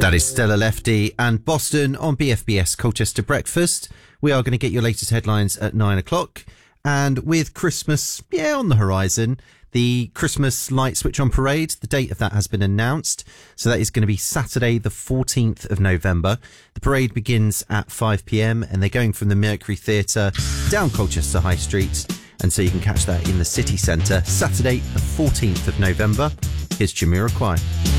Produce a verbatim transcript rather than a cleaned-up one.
That is Stella Lefty and Boston on B F B S Colchester Breakfast. We are going to get your latest headlines at nine o'clock. And with Christmas, yeah, on the horizon, the Christmas Light Switch On Parade, the date of that has been announced. So that is going to be Saturday, the fourteenth of November. The parade begins at five p.m. and they're going from the Mercury Theatre down Colchester High Street. And so you can catch that in the city centre, Saturday, the fourteenth of November. Here's Jamiroquai.